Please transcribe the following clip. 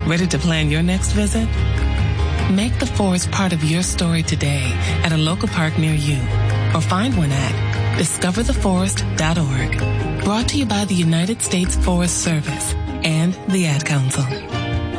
Ready to plan your next visit? Make the forest part of your story today at a local park near you, or find one at discovertheforest.org. Brought to you by the United States Forest Service and the Ad Council.